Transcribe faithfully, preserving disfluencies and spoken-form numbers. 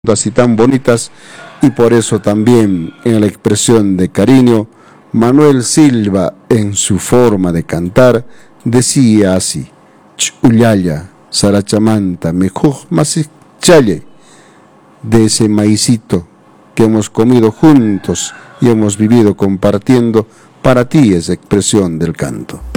así tan bonitas, y por eso también en la expresión de cariño Manuel Silva en su forma de cantar decía así: Chullaya, Sarachamanta, mejor masichalle, de ese maicito que hemos comido juntos y hemos vivido compartiendo, para ti es expresión del canto.